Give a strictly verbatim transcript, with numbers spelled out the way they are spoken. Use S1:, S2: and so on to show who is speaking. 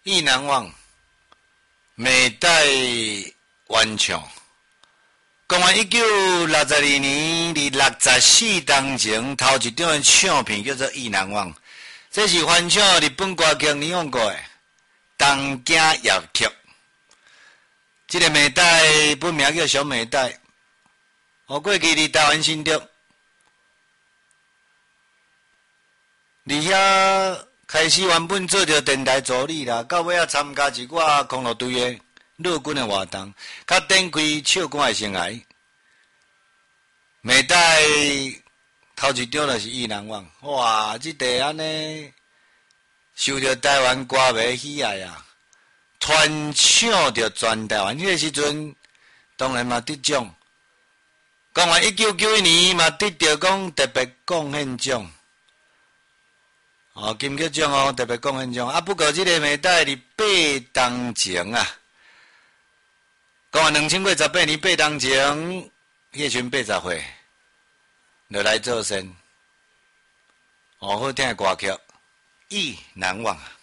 S1: 意难忘，美代原唱。公元一九六十二年伫六十四当前头一张的唱片叫做《意难忘》，这是翻唱日本歌曲你用过的《东京夜曲》。这个美代本名叫小美代，哦，过去伫台湾新竹，伫遐开始原本做着电台助理啦，到尾啊参加一寡空路队的陆军的活动，较展开唱歌的生涯。美代头一张就是意难忘，哇！这地安尼受到台湾歌迷喜爱啊，传唱着全台湾。迄个时阵当然嘛得奖，公元一九九一年嘛得着讲特别贡献奖，哦，金曲奖哦，特别贡献奖啊。不过这个美代伫八当前啊，公元两千八十八年八当前。迄群八十岁，就来做声，哦，好听的歌曲，意难忘啊。